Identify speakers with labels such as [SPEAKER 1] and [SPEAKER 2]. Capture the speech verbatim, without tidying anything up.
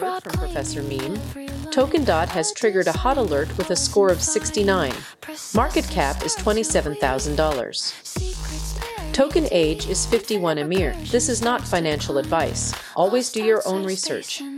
[SPEAKER 1] alert from Professor Meme. TokenDot has triggered a hot alert with a score of sixty-nine. Market cap is twenty-seven thousand dollars. Token age is fifty-one Emir. This is not financial advice. Always do your own research.